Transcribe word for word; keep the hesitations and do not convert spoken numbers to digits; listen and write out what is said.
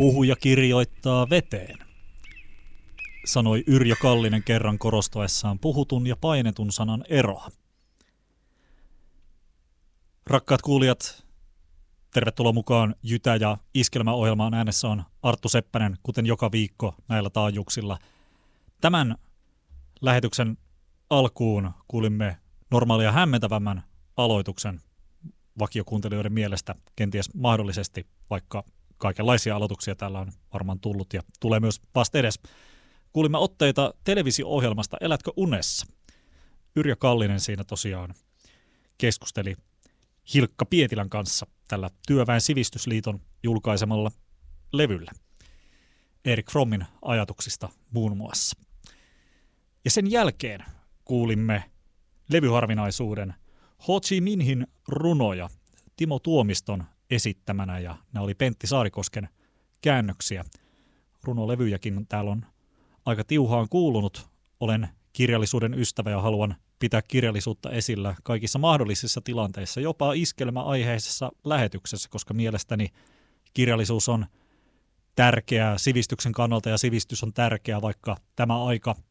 Puhuja kirjoittaa veteen, sanoi Yrjö Kallinen kerran korostaessaan puhutun ja painetun sanan eroa. Rakkaat kuulijat, tervetuloa mukaan Jytä- ja Iskelmäohjelmaan. Äänessä on Arttu Seppänen, kuten joka viikko näillä taajuuksilla. Tämän lähetyksen alkuun kuulimme normaalia hämmentävämmän aloituksen vakiokuuntelijoiden mielestä, kenties mahdollisesti, vaikka kaikenlaisia aloituksia täällä on varmaan tullut ja tulee myös vasta edes. Kuulimme otteita televisio-ohjelmasta Elätkö unessa? Yrjö Kallinen siinä tosiaan keskusteli Hilkka Pietilän kanssa tällä Työväen Sivistysliiton julkaisemalla levyllä. Erik Frommin ajatuksista muun muassa. Ja sen jälkeen kuulimme levyharvinaisuuden Ho Chi Minhin runoja Timo Tuomiston esittämänä, ja nämä oli Pentti Saarikosken käännöksiä. Runolevyjäkin täällä on aika tiuhaan kuulunut. Olen kirjallisuuden ystävä ja haluan pitää kirjallisuutta esillä kaikissa mahdollisissa tilanteissa, jopa iskelmäaiheisessa lähetyksessä, koska mielestäni kirjallisuus on tärkeää sivistyksen kannalta ja sivistys on tärkeää, vaikka tämä aika